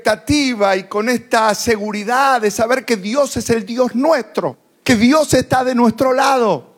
expectativa y con esta seguridad de saber que Dios es el Dios nuestro, que Dios está de nuestro lado.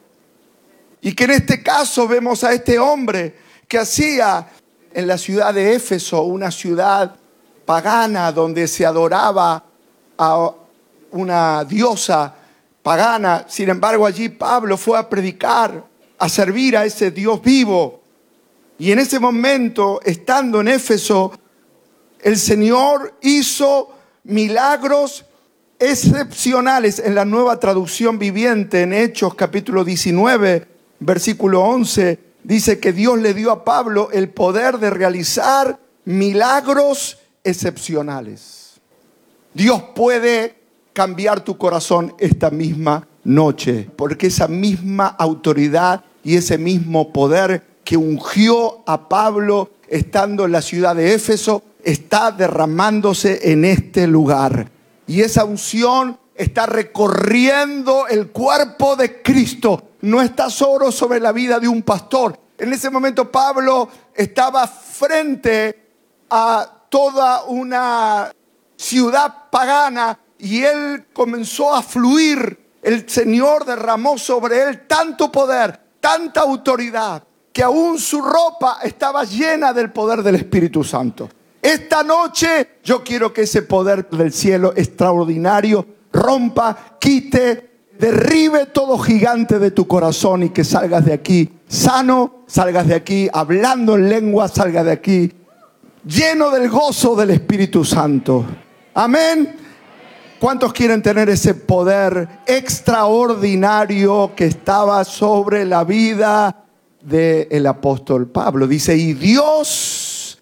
Y que en este caso vemos a este hombre que hacía en la ciudad de Éfeso, una ciudad pagana donde se adoraba a una diosa pagana. Sin embargo, allí Pablo fue a predicar, a servir a ese Dios vivo. Y en ese momento, estando en Éfeso, el Señor hizo milagros excepcionales. En la Nueva Traducción Viviente, en Hechos capítulo 19, versículo 11, dice que Dios le dio a Pablo el poder de realizar milagros excepcionales. Dios puede cambiar tu corazón esta misma noche, porque esa misma autoridad y ese mismo poder que ungió a Pablo estando en la ciudad de Éfeso está derramándose en este lugar. Y esa unción está recorriendo el cuerpo de Cristo. No está solo sobre la vida de un pastor. En ese momento Pablo estaba frente a toda una ciudad pagana y él comenzó a fluir. El Señor derramó sobre él tanto poder, tanta autoridad, que aún su ropa estaba llena del poder del Espíritu Santo. Esta noche yo quiero que ese poder del cielo extraordinario rompa, quite, derribe todo gigante de tu corazón y que salgas de aquí sano, salgas de aquí hablando en lengua, salgas de aquí lleno del gozo del Espíritu Santo. Amén. ¿Cuántos quieren tener ese poder extraordinario que estaba sobre la vida del apóstol Pablo? Dice, y Dios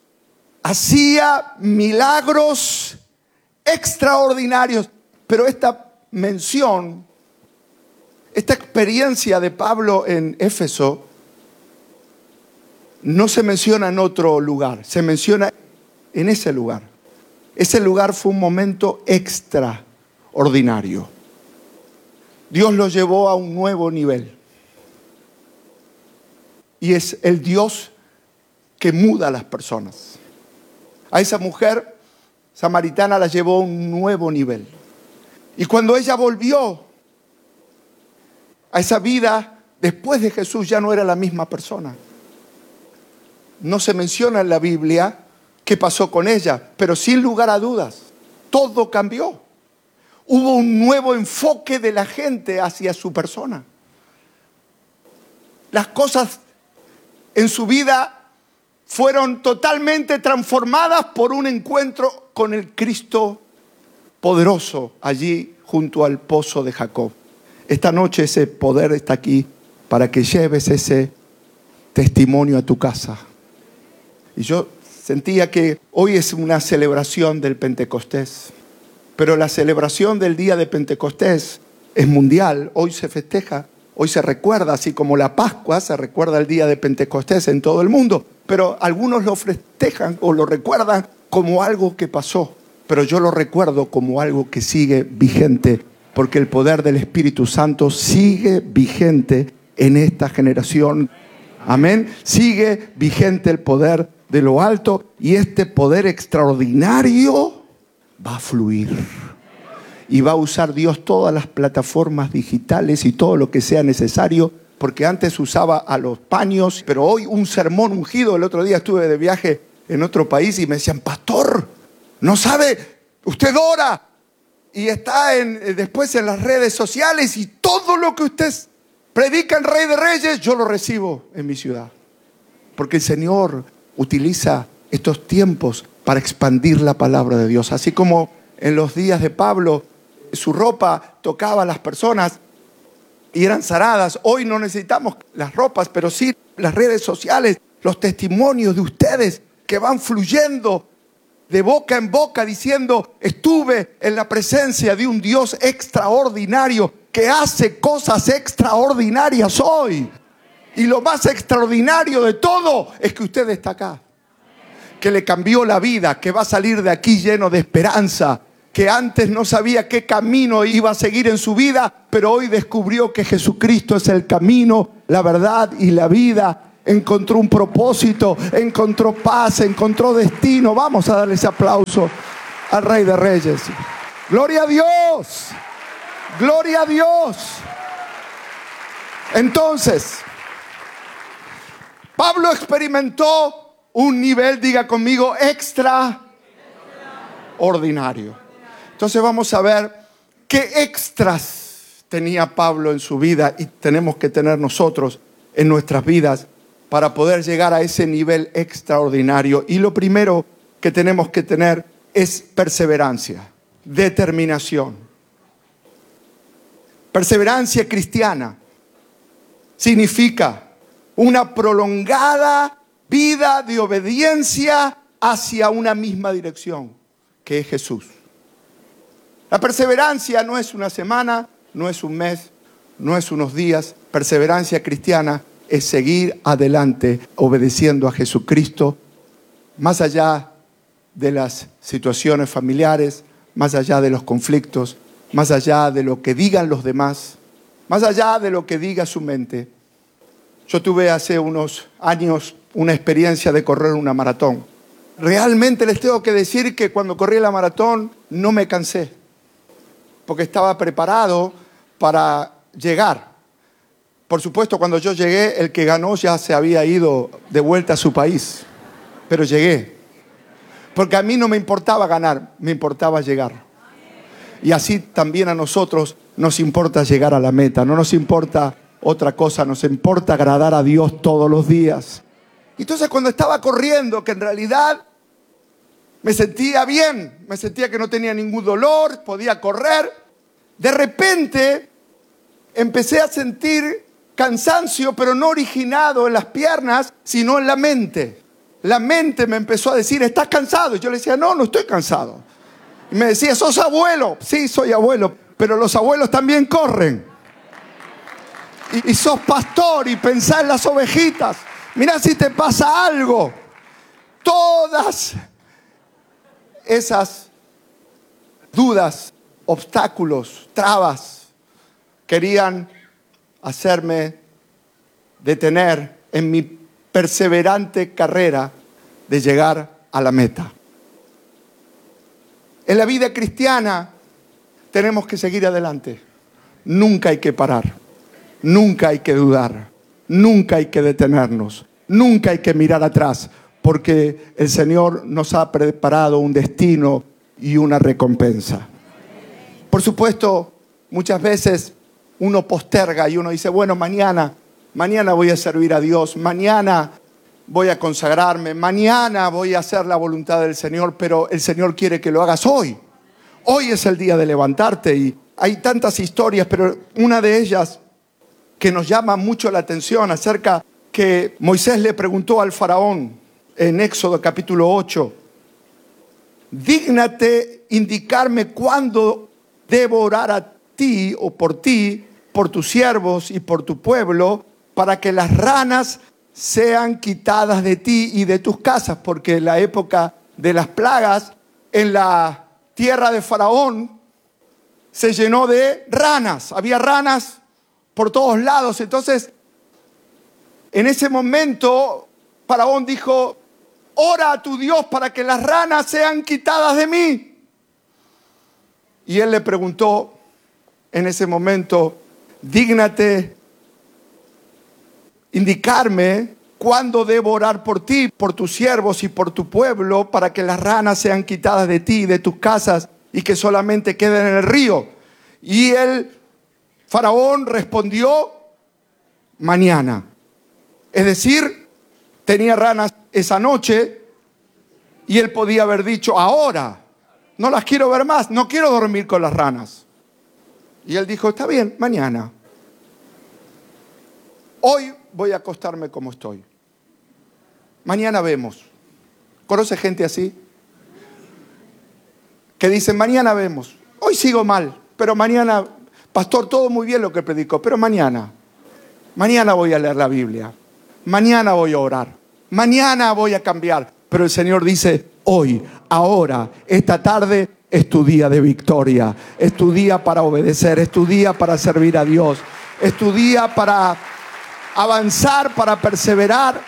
hacía milagros extraordinarios. Pero esta mención, esta experiencia de Pablo en Éfeso, no se menciona en otro lugar, se menciona en ese lugar. Ese lugar fue un momento extraordinario. Dios lo llevó a un nuevo nivel. Y es el Dios que muda a las personas. A esa mujer samaritana la llevó a un nuevo nivel. Y cuando ella volvió a esa vida, después de Jesús ya no era la misma persona. No se menciona en la Biblia qué pasó con ella, pero sin lugar a dudas, todo cambió. Hubo un nuevo enfoque de la gente hacia su persona. Las cosas en su vida fueron totalmente transformadas por un encuentro con el Cristo poderoso allí junto al pozo de Jacob. Esta noche ese poder está aquí para que lleves ese testimonio a tu casa. Y yo sentía que hoy es una celebración del Pentecostés, pero la celebración del día de Pentecostés es mundial. Hoy se festeja, hoy se recuerda, así como la Pascua se recuerda el día de Pentecostés en todo el mundo. Pero algunos lo festejan o lo recuerdan como algo que pasó. Pero yo lo recuerdo como algo que sigue vigente, porque el poder del Espíritu Santo sigue vigente en esta generación. Amén. Sigue vigente el poder de lo alto y este poder extraordinario va a fluir. Y va a usar Dios todas las plataformas digitales y todo lo que sea necesario, porque antes usaba a los paños, pero hoy un sermón ungido. El otro día estuve de viaje en otro país y me decían, pastor, no sabe, usted ora y está después en las redes sociales y todo lo que usted predica en Rey de Reyes, yo lo recibo en mi ciudad. Porque el Señor utiliza estos tiempos para expandir la palabra de Dios. Así como en los días de Pablo, su ropa tocaba a las personas y eran sanadas. Hoy no necesitamos las ropas, pero sí las redes sociales, los testimonios de ustedes que van fluyendo de boca en boca diciendo, estuve en la presencia de un Dios extraordinario que hace cosas extraordinarias hoy. Y lo más extraordinario de todo es que usted está acá, que le cambió la vida, que va a salir de aquí lleno de esperanza, que antes no sabía qué camino iba a seguir en su vida, pero hoy descubrió que Jesucristo es el camino, la verdad y la vida. encontró un propósito, encontró paz, encontró destino. Vamos a darle ese aplauso al Rey de Reyes. ¡Gloria a Dios! ¡Gloria a Dios! Entonces, Pablo experimentó un nivel, diga conmigo, extraordinario. Entonces vamos a ver qué extras tenía Pablo en su vida y tenemos que tener nosotros en nuestras vidas para poder llegar a ese nivel extraordinario. Y lo primero que tenemos que tener es perseverancia, determinación. Perseverancia cristiana significa una prolongada vida de obediencia hacia una misma dirección, que es Jesús. La perseverancia no es una semana, no es un mes, no es unos días. Perseverancia cristiana es seguir adelante obedeciendo a Jesucristo, más allá de las situaciones familiares, más allá de los conflictos, más allá de lo que digan los demás, más allá de lo que diga su mente. Yo tuve hace unos años una experiencia de correr una maratón. Realmente les tengo que decir que cuando corrí la maratón no me cansé, porque estaba preparado para llegar. Por supuesto, cuando yo llegué, el que ganó ya se había ido de vuelta a su país, pero llegué. Porque a mí no me importaba ganar, me importaba llegar. Y así también a nosotros nos importa llegar a la meta, no nos importa otra cosa, nos importa agradar a Dios todos los días. Entonces cuando estaba corriendo, que en realidad me sentía bien, me sentía que no tenía ningún dolor, podía correr, de repente empecé a sentir cansancio, pero no originado en las piernas, sino en la mente. La mente me empezó a decir, ¿estás cansado? Y yo le decía, no estoy cansado. Y me decía, ¿sos abuelo? Sí, soy abuelo, pero los abuelos también corren. Y sos pastor y pensás en las ovejitas. Mirá si te pasa algo. Todas esas dudas, obstáculos, trabas, querían hacerme detener en mi perseverante carrera de llegar a la meta. En la vida cristiana tenemos que seguir adelante. Nunca hay que parar. Nunca hay que dudar. Nunca hay que detenernos. Nunca hay que mirar atrás, porque el Señor nos ha preparado un destino y una recompensa. Por supuesto, muchas veces uno posterga y uno dice, bueno, mañana voy a servir a Dios, mañana voy a consagrarme, mañana voy a hacer la voluntad del Señor, pero el Señor quiere que lo hagas hoy. Hoy es el día de levantarte y hay tantas historias, pero una de ellas que nos llama mucho la atención acerca que Moisés le preguntó al faraón en Éxodo capítulo 8, dígnate indicarme cuándo debo orar a ti o por ti, por tus siervos y por tu pueblo, para que las ranas sean quitadas de ti y de tus casas, porque en la época de las plagas, en la tierra de Faraón, se llenó de ranas, había ranas por todos lados. Entonces, en ese momento, Faraón dijo, ora a tu Dios para que las ranas sean quitadas de mí. Y él le preguntó en ese momento, dígnate indicarme cuándo debo orar por ti, por tus siervos y por tu pueblo, para que las ranas sean quitadas de ti y de tus casas y que solamente queden en el río. Y el faraón respondió, mañana. Es decir, tenía ranas esa noche y él podía haber dicho, ahora, no las quiero ver más, no quiero dormir con las ranas. Y él dijo, está bien, mañana. Hoy voy a acostarme como estoy. Mañana vemos. ¿Conoce gente así? Que dicen, mañana vemos. Hoy sigo mal, pero mañana, pastor, todo muy bien lo que predicó, pero mañana voy a leer la Biblia. Mañana voy a orar. Mañana voy a cambiar. Pero el Señor dice, hoy, ahora, esta tarde es tu día de victoria. Es tu día para obedecer. Es tu día para servir a Dios. Es tu día para avanzar, para perseverar.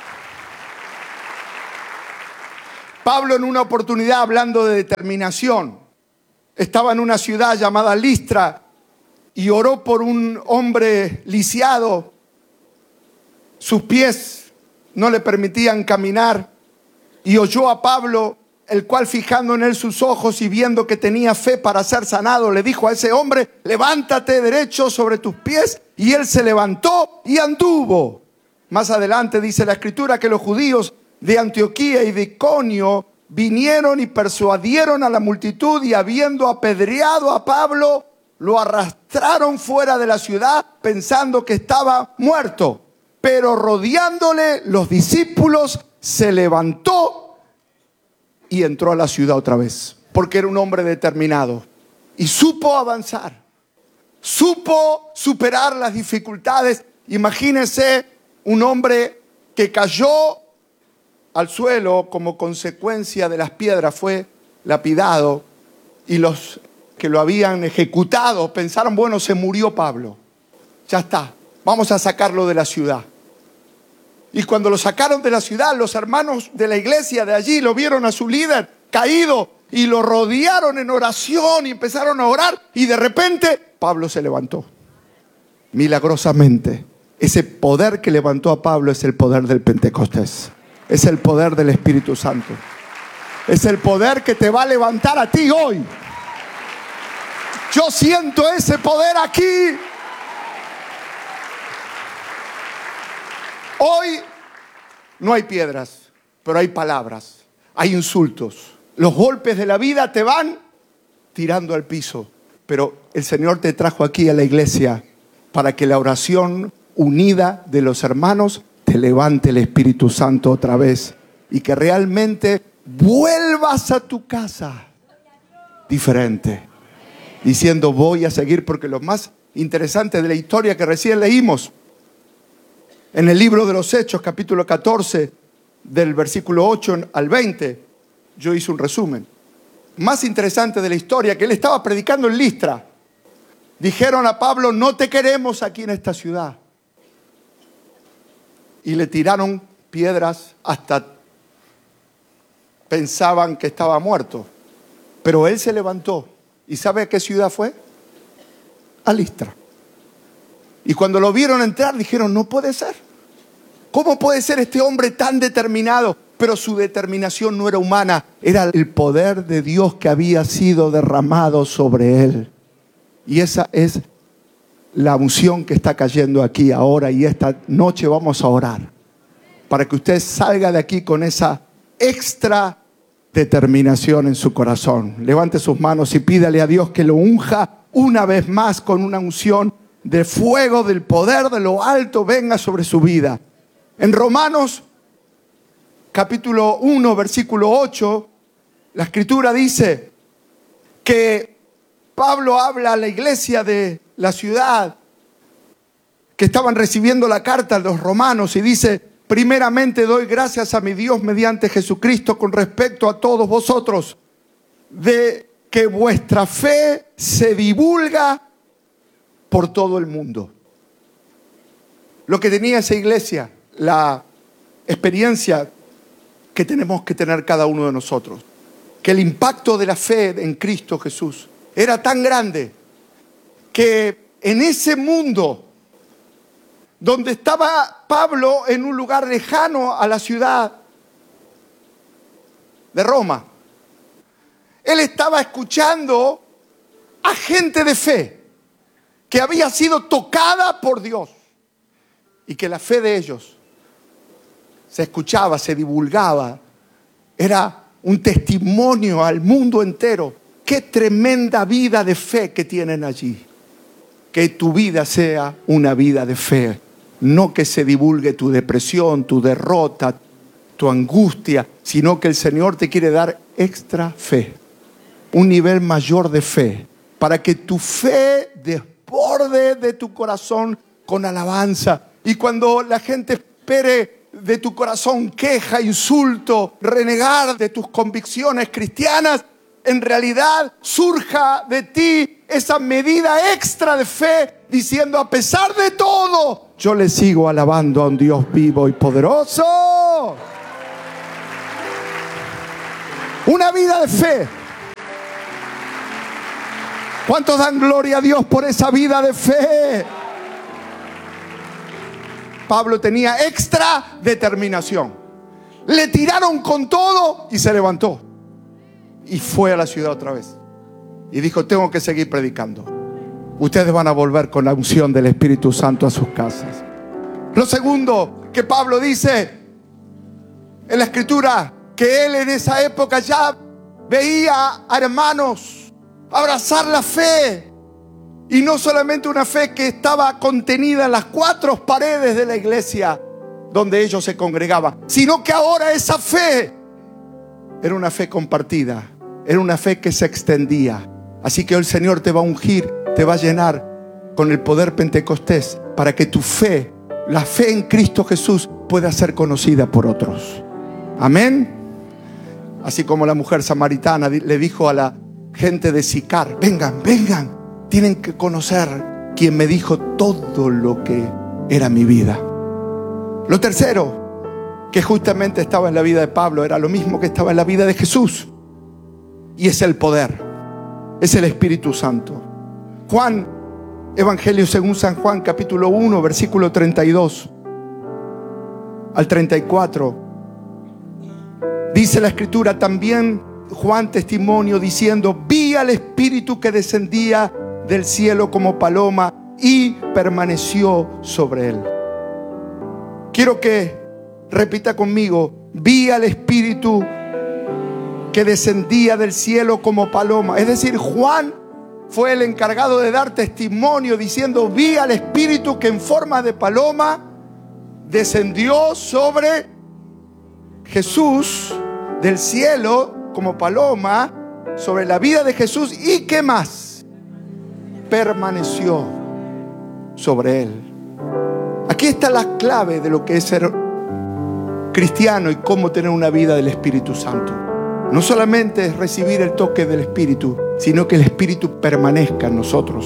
Pablo, en una oportunidad, hablando de determinación, estaba en una ciudad llamada Listra y oró por un hombre lisiado. Sus pies no le permitían caminar y oyó a Pablo, el cual, fijando en él sus ojos y viendo que tenía fe para ser sanado, le dijo a ese hombre: levántate derecho sobre tus pies. Y él se levantó y anduvo. Más adelante dice la Escritura que los judíos de Antioquía y de Iconio vinieron y persuadieron a la multitud, y habiendo apedreado a Pablo, lo arrastraron fuera de la ciudad pensando que estaba muerto. Pero rodeándole los discípulos, se levantó y entró a la ciudad otra vez, porque era un hombre determinado y supo avanzar, supo superar las dificultades. Imagínense un hombre que cayó al suelo como consecuencia de las piedras, fue lapidado, y los que lo habían ejecutado pensaron: bueno, se murió Pablo, ya está, vamos a sacarlo de la ciudad. Y cuando lo sacaron de la ciudad, los hermanos de la iglesia de allí lo vieron a su líder caído y lo rodearon en oración y empezaron a orar, y de repente Pablo se levantó milagrosamente. Ese poder que levantó a Pablo es el poder del Pentecostés, es el poder del Espíritu Santo, es el poder que te va a levantar a ti hoy. Yo siento ese poder aquí. Hoy no hay piedras, pero hay palabras, hay insultos. Los golpes de la vida te van tirando al piso, pero el Señor te trajo aquí a la iglesia para que la oración unida de los hermanos te levante el Espíritu Santo otra vez y que realmente vuelvas a tu casa diferente, diciendo: voy a seguir. Porque lo más interesante de la historia que recién leímos en el libro de los Hechos, capítulo 14, del versículo 8 al 20, yo hice un resumen. Más interesante de la historia, que él estaba predicando en Listra. Dijeron a Pablo: no te queremos aquí en esta ciudad. Y le tiraron piedras, hasta pensaban que estaba muerto. Pero él se levantó. ¿Y sabe a qué ciudad fue? A Listra. Y cuando lo vieron entrar, dijeron: no puede ser. ¿Cómo puede ser este hombre tan determinado? Pero su determinación no era humana, era el poder de Dios que había sido derramado sobre él. Y esa es la unción que está cayendo aquí ahora. Y esta noche vamos a orar para que usted salga de aquí con esa extra determinación en su corazón. Levante sus manos y pídale a Dios que lo unja una vez más con una unción de fuego, del poder de lo alto venga sobre su vida. En Romanos capítulo 1, versículo 8, la Escritura dice que Pablo habla a la iglesia de la ciudad que estaban recibiendo la carta de los romanos y dice: primeramente doy gracias a mi Dios mediante Jesucristo con respecto a todos vosotros, de que vuestra fe se divulga por todo el mundo. Lo que tenía esa iglesia, la experiencia que tenemos que tener cada uno de nosotros, que el impacto de la fe en Cristo Jesús era tan grande que en ese mundo donde estaba Pablo, en un lugar lejano a la ciudad de Roma, él estaba escuchando a gente de fe que había sido tocada por Dios y que la fe de ellos se escuchaba, se divulgaba. Era un testimonio al mundo entero. Qué tremenda vida de fe que tienen allí. Que tu vida sea una vida de fe. No que se divulgue tu depresión, tu derrota, tu angustia, sino que el Señor te quiere dar extra fe. Un nivel mayor de fe. Para que tu fe desborde de tu corazón con alabanza. Y cuando la gente espere de tu corazón queja, insulto, renegar de tus convicciones cristianas, en realidad surja de ti esa medida extra de fe diciendo: a pesar de todo, yo le sigo alabando a un Dios vivo y poderoso. Una vida de fe. ¿Cuántos dan gloria a Dios por esa vida de fe? Pablo tenía extra determinación. Le tiraron con todo y se levantó. Y fue a la ciudad otra vez. Y dijo: tengo que seguir predicando. Ustedes van a volver con la unción del Espíritu Santo a sus casas. Lo segundo que Pablo dice en la Escritura, que él en esa época ya veía a hermanos abrazar la fe. Y no solamente una fe que estaba contenida en las cuatro paredes de la iglesia donde ellos se congregaban, sino que ahora esa fe era una fe compartida, era una fe que se extendía. Así que el Señor te va a ungir, te va a llenar con el poder pentecostés para que tu fe, la fe en Cristo Jesús, pueda ser conocida por otros. Amén. Así como la mujer samaritana le dijo a la gente de Sicar: vengan, vengan, tienen que conocer quien me dijo todo lo que era mi vida. Lo tercero, que justamente estaba en la vida de Pablo, era lo mismo que estaba en la vida de Jesús, y es el poder, es el Espíritu Santo. Juan, Evangelio según San Juan, capítulo 1, versículo 32 al 34, dice la Escritura: también Juan testimonio diciendo: vi al Espíritu que descendía del cielo como paloma y permaneció sobre él. Quiero que repita conmigo: vi al Espíritu que descendía del cielo como paloma. Es decir, Juan fue el encargado de dar testimonio diciendo: vi al Espíritu que en forma de paloma descendió sobre Jesús del cielo como paloma, sobre la vida de Jesús. ¿Y qué más? Permaneció sobre él. Aquí está la clave de lo que es ser cristiano y cómo tener una vida del Espíritu Santo. No solamente es recibir el toque del Espíritu, sino que el Espíritu permanezca en nosotros.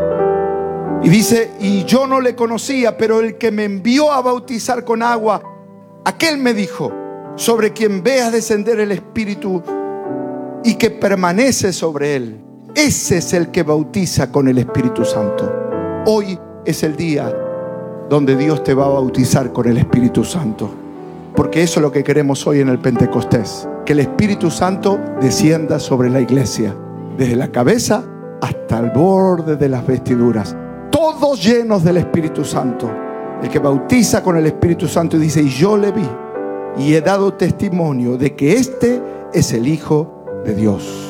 Y dice: y yo no le conocía, pero el que me envió a bautizar con agua, aquel me dijo: sobre quien veas descender el Espíritu y que permanece sobre él, ese es el que bautiza con el Espíritu Santo. Hoy es el día donde Dios te va a bautizar con el Espíritu Santo, porque eso es lo que queremos hoy en el Pentecostés: que el Espíritu Santo descienda sobre la iglesia, desde la cabeza hasta el borde de las vestiduras, todos llenos del Espíritu Santo. El que bautiza con el Espíritu Santo y dice: y yo le vi y he dado testimonio de que este es el Hijo de Dios.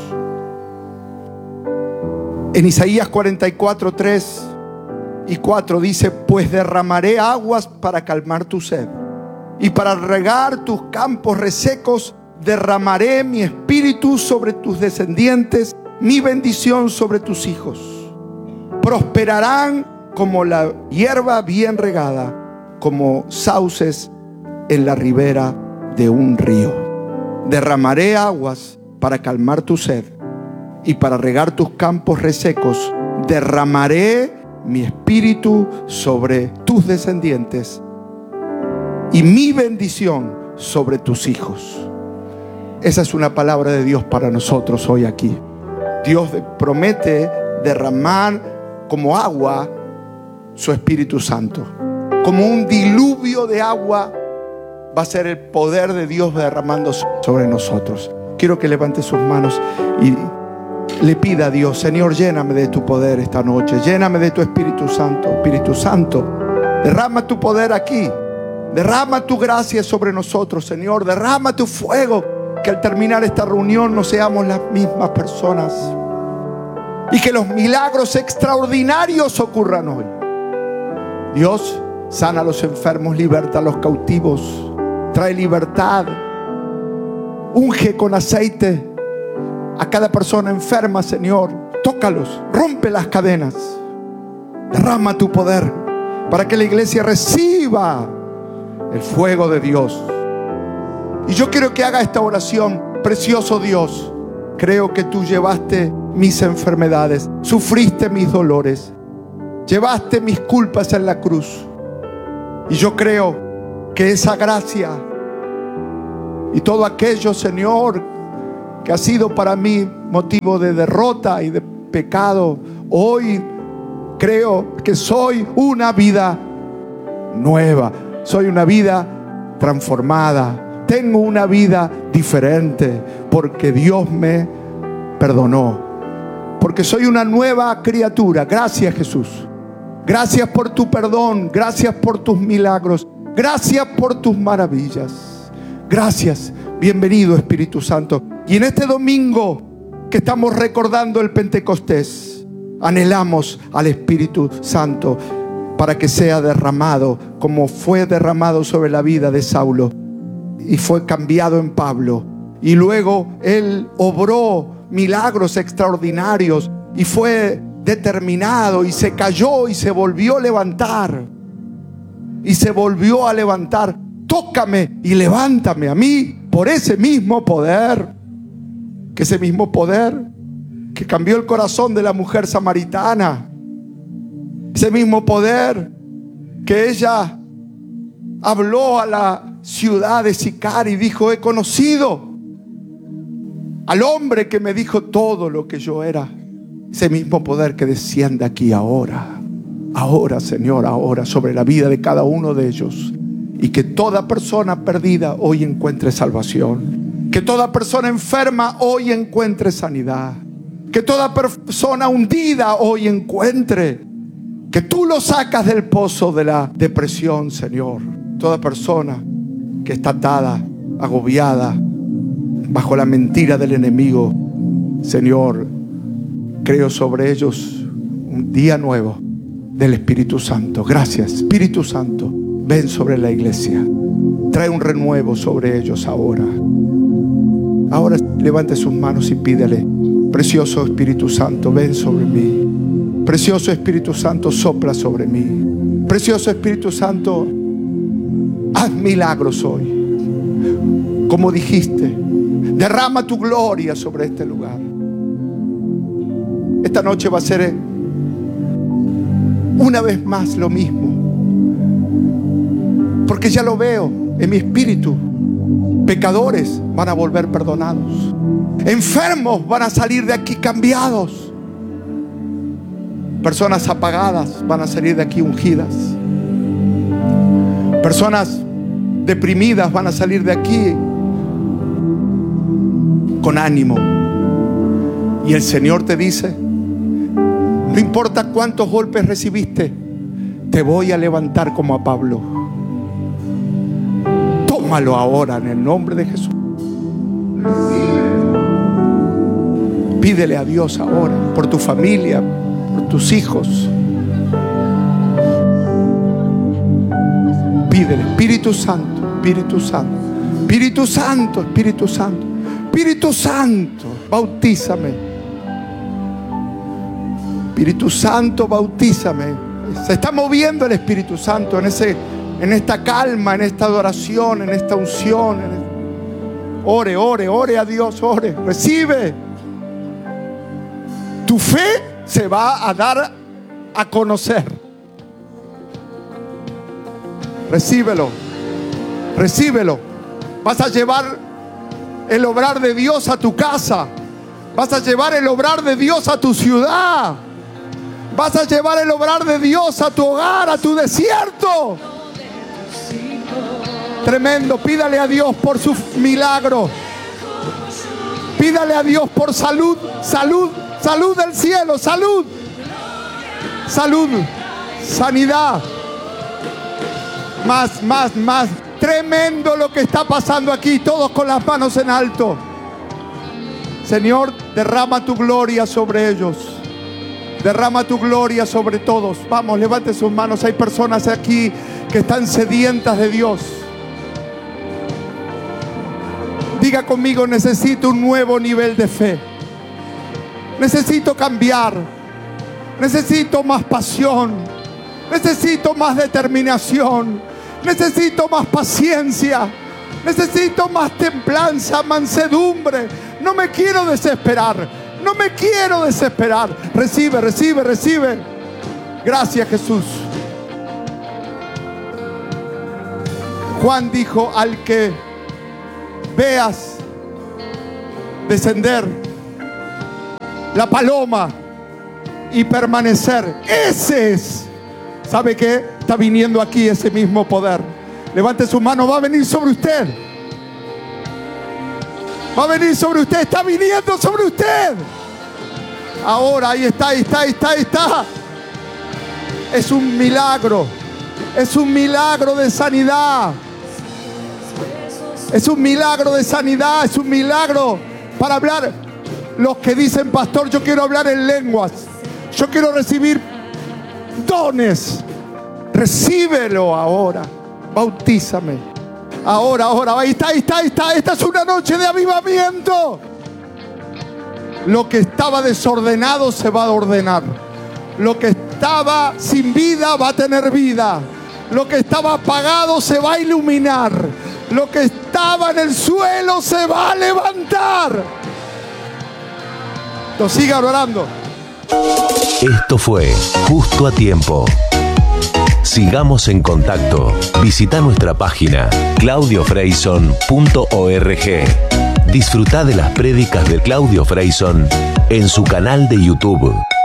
En Isaías 44, 3 y 4 dice: pues derramaré aguas para calmar tu sed, y para regar tus campos resecos derramaré mi espíritu sobre tus descendientes, mi bendición sobre tus hijos. Prosperarán como la hierba bien regada, como sauces en la ribera de un río. Derramaré aguas para calmar tu sed, y para regar tus campos resecos derramaré mi espíritu sobre tus descendientes y mi bendición sobre tus hijos. Esa es una palabra de Dios para nosotros hoy aquí. Dios promete derramar como agua su Espíritu Santo. Como un diluvio de agua va a ser el poder de Dios derramando sobre nosotros. Quiero que levante sus manos y le pida a Dios: Señor, lléname de tu poder esta noche, lléname de tu Espíritu Santo. Espíritu Santo, derrama tu poder aquí, derrama tu gracia sobre nosotros, Señor, derrama tu fuego, que al terminar esta reunión no seamos las mismas personas, y que los milagros extraordinarios ocurran hoy. Dios, sana a los enfermos, liberta a los cautivos, trae libertad, unge con aceite a cada persona enferma, Señor. Tócalos, rompe las cadenas, derrama tu poder para que la iglesia reciba el fuego de Dios. Y yo quiero que haga esta oración. Precioso Dios, creo que tú llevaste mis enfermedades, sufriste mis dolores, Llevaste mis culpas en la cruz. Y yo creo que esa gracia y todo aquello, Señor, que ha sido para mí motivo de derrota y de pecado, hoy creo que soy una vida nueva. Soy una vida transformada. Tengo una vida diferente porque Dios me perdonó. Porque soy una nueva criatura. Gracias, Jesús. Gracias por tu perdón. Gracias por tus milagros. Gracias por tus maravillas. Gracias. Bienvenido, Espíritu Santo. Y en este domingo que estamos recordando el Pentecostés, anhelamos al Espíritu Santo para que sea derramado como fue derramado sobre la vida de Saulo y fue cambiado en Pablo. Y luego él obró milagros extraordinarios y fue determinado y se cayó y se volvió a levantar. Y se volvió a levantar. Tócame y levántame a mí por ese mismo poder. Que ese mismo poder que cambió el corazón de la mujer samaritana. Ese mismo poder que ella habló a la ciudad de Sicar y dijo: he conocido al hombre que me dijo todo lo que yo era. Ese mismo poder que desciende aquí ahora. Ahora, Señor, ahora sobre la vida de cada uno de ellos. Y que toda persona perdida hoy encuentre salvación. Que toda persona enferma hoy encuentre sanidad. Que toda persona hundida hoy encuentre. Que tú lo sacas del pozo de la depresión, Señor. Toda persona que está atada, agobiada, bajo la mentira del enemigo, Señor, creo sobre ellos un día nuevo del Espíritu Santo. Gracias, Espíritu Santo. Ven sobre la iglesia. Trae un renuevo sobre ellos ahora. Ahora levante sus manos y pídele: precioso Espíritu Santo, ven sobre mí. Precioso Espíritu Santo, sopla sobre mí. Precioso Espíritu Santo, haz milagros hoy. Como dijiste, derrama tu gloria sobre este lugar. Esta noche va a ser una vez más lo mismo. Porque ya lo veo en mi espíritu. Pecadores van a volver perdonados. Enfermos van a salir de aquí cambiados. Personas apagadas van a salir de aquí ungidas. Personas deprimidas van a salir de aquí con ánimo. Y el Señor te dice: no importa cuántos golpes recibiste, te voy a levantar como a Pablo. Tómalo ahora en el nombre de Jesús. Pídele a Dios ahora por tu familia, por tus hijos. Pídele: Espíritu Santo, Espíritu Santo, Espíritu Santo, Espíritu Santo, Espíritu Santo, bautízame. Espíritu Santo, bautízame. Se está moviendo el Espíritu Santo en esta calma, en esta adoración, en esta unción. Ore, ore, ore a Dios, ore. Recibe. Tu fe se va a dar a conocer. Recíbelo. Recíbelo. Vas a llevar el obrar de Dios a tu casa. Vas a llevar el obrar de Dios a tu ciudad. Vas a llevar el obrar de Dios a tu hogar, a tu desierto. Tremendo. Pídale a Dios por su milagro. Pídale a Dios por salud, salud, salud del cielo, salud, salud, sanidad. Más, más, más. Tremendo lo que está pasando aquí. Todos con las manos en alto. Señor, derrama tu gloria sobre ellos. Derrama tu gloria sobre todos. Vamos, levante sus manos. Hay personas aquí que están sedientas de Dios. Diga conmigo: necesito un nuevo nivel de fe. Necesito cambiar. Necesito más pasión. Necesito más determinación. Necesito más paciencia. Necesito más templanza, mansedumbre. No me quiero desesperar. No me quiero desesperar. Recibe, recibe, recibe. Gracias, Jesús. Juan dijo: al que veas descender la paloma y permanecer, ese es. ¿Sabe qué? Está viniendo aquí ese mismo poder. Levante su mano, va a venir sobre usted. Va a venir sobre usted, está viniendo sobre usted. Ahora, ahí está. Es un milagro de sanidad. Es un milagro de sanidad, es un milagro para hablar. Los que dicen: pastor, yo quiero hablar en lenguas, yo quiero recibir dones. Recíbelo ahora. Bautízame. Ahora. Ahí está. Esta es una noche de avivamiento. Lo que estaba desordenado se va a ordenar. Lo que estaba sin vida va a tener vida. Lo que estaba apagado se va a iluminar. Lo que estaba en el suelo se va a levantar. Entonces sigan orando. Esto fue Justo a Tiempo. Sigamos en contacto. Visita nuestra página claudiofreyson.org. Disfruta de las prédicas de Claudio Freyson en su canal de YouTube.